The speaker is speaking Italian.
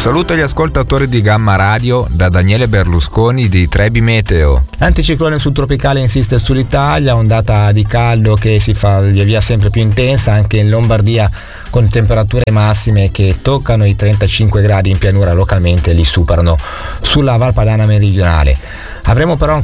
saluto agli ascoltatori di Gamma Radio da Daniele Berlusconi di Trebi Meteo. L'anticiclone subtropicale insiste sull'Italia, ondata di caldo che si fa via via sempre più intensa anche in Lombardia, con temperature massime che toccano i 35 gradi in pianura, localmente li superano sulla Val Padana meridionale. Avremo però